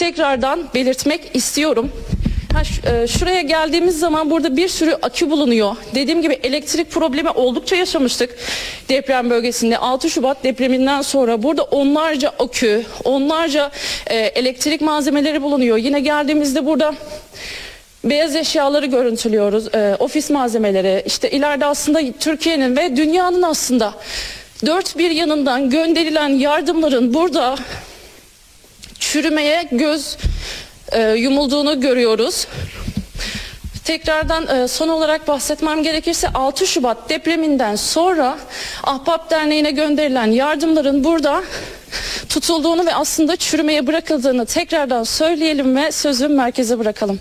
tekrardan belirtmek istiyorum. Şuraya geldiğimiz zaman burada bir sürü akü bulunuyor. Dediğim gibi elektrik problemi oldukça yaşamıştık deprem bölgesinde. 6 Şubat depreminden sonra burada onlarca akü, onlarca elektrik malzemeleri bulunuyor. Yine geldiğimizde burada beyaz eşyaları görüntülüyoruz, ofis malzemeleri. İşte ileride aslında Türkiye'nin ve dünyanın aslında dört bir yanından gönderilen yardımların burada çürümeye göz yumulduğunu görüyoruz. Tekrardan son olarak bahsetmem gerekirse 6 Şubat depreminden sonra Ahbap Derneği'ne gönderilen yardımların burada tutulduğunu ve aslında çürümeye bırakıldığını tekrardan söyleyelim ve sözü merkeze bırakalım.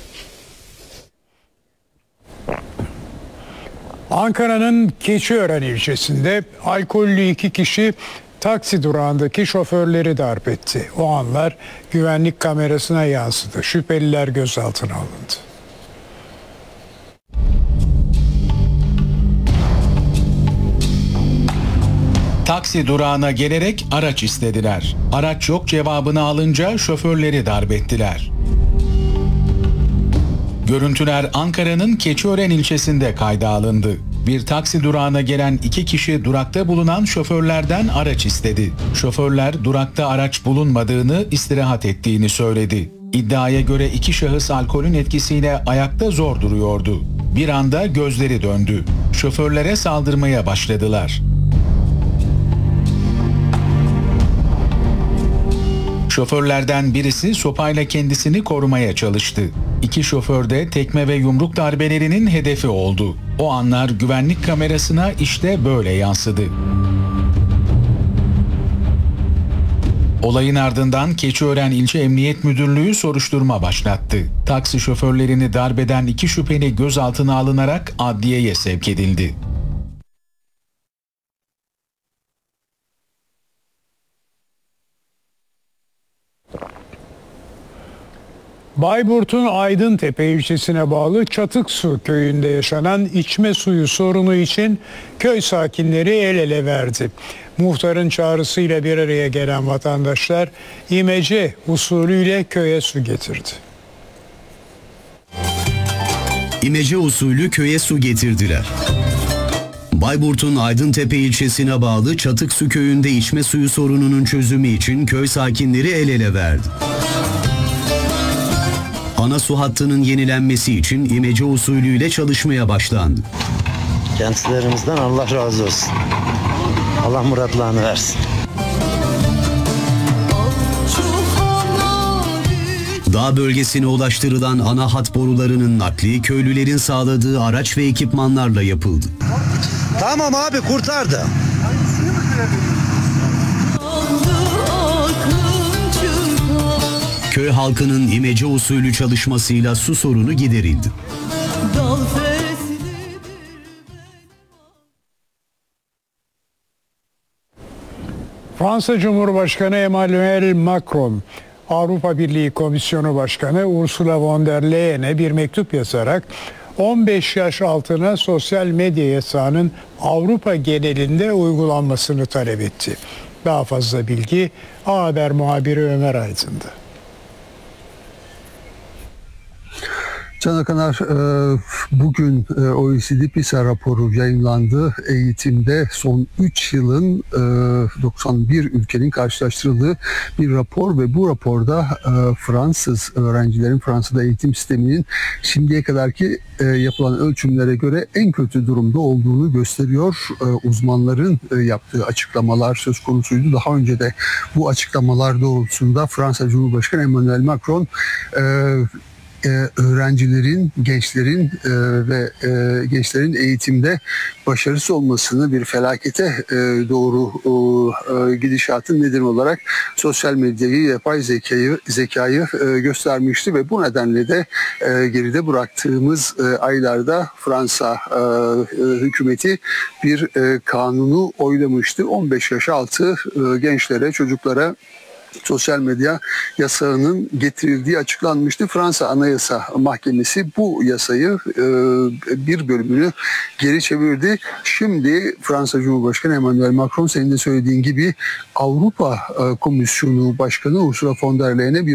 Ankara'nın Keçiören ilçesinde alkollü 2 kişi taksi durağındaki şoförleri darp etti. O anlar güvenlik kamerasına yansıdı. Şüpheliler gözaltına alındı. Taksi durağına gelerek araç istediler. Araç yok cevabını alınca şoförleri darp ettiler. Görüntüler Ankara'nın Keçiören ilçesinde kayda alındı. Bir taksi durağına gelen 2 kişi durakta bulunan şoförlerden araç istedi. Şoförler durakta araç bulunmadığını, istirahat ettiğini söyledi. İddiaya göre 2 şahıs alkolün etkisiyle ayakta zor duruyordu. Bir anda gözleri döndü. Şoförlere saldırmaya başladılar. Şoförlerden birisi sopayla kendisini korumaya çalıştı. 2 şoför de tekme ve yumruk darbelerinin hedefi oldu. O anlar güvenlik kamerasına işte böyle yansıdı. Olayın ardından Keçiören İlçe Emniyet Müdürlüğü soruşturma başlattı. Taksi şoförlerini darbeden 2 şüpheli gözaltına alınarak adliyeye sevk edildi. Bayburt'un Aydıntepe ilçesine bağlı Çatıksu köyünde yaşanan içme suyu sorunu için köy sakinleri el ele verdi. Muhtarın çağrısıyla bir araya gelen vatandaşlar imece usulüyle köye su getirdi. İmece usulü köye su getirdiler. Bayburt'un Aydıntepe ilçesine bağlı Çatıksu köyünde içme suyu sorununun çözümü için köy sakinleri el ele verdi. Ana su hattının yenilenmesi için imece usulüyle çalışmaya başlandı. Gençlerimizden Allah razı olsun. Allah muratlarını versin. Dağ bölgesine ulaştırılan ana hat borularının nakli köylülerin sağladığı araç ve ekipmanlarla yapıldı. Tamam abi, kurtardı. Köy halkının imece usulü çalışmasıyla su sorunu giderildi. Fransa Cumhurbaşkanı Emmanuel Macron, Avrupa Birliği Komisyonu Başkanı Ursula von der Leyen'e bir mektup yazarak 15 yaş altına sosyal medya yasağının Avrupa genelinde uygulanmasını talep etti. Daha fazla bilgi A Haber muhabiri Ömer Aydın'da. Can Akanar, bugün OECD PISA raporu yayınlandı. Eğitimde son 3 yılın 91 ülkenin karşılaştırıldığı bir rapor ve bu raporda Fransız öğrencilerin, Fransa'da eğitim sisteminin şimdiye kadarki yapılan ölçümlere göre en kötü durumda olduğunu gösteriyor. Uzmanların yaptığı açıklamalar söz konusuydu. Daha önce de bu açıklamalar doğrultusunda Fransa Cumhurbaşkanı Emmanuel Macron öğrencilerin, gençlerin ve gençlerin eğitimde başarısız olmasını, bir felakete doğru gidişatın nedeni olarak sosyal medyayı, yapay zekayı göstermişti ve bu nedenle de geride bıraktığımız aylarda Fransa hükümeti bir kanunu oylamıştı. 15 yaş altı gençlere, çocuklara sosyal medya yasağının getirildiği açıklanmıştı. Fransa Anayasa Mahkemesi bu yasayı bir bölümünü geri çevirdi. Şimdi Fransa Cumhurbaşkanı Emmanuel Macron, senin de söylediğin gibi, Avrupa Komisyonu Başkanı Ursula von der Leyen'e bir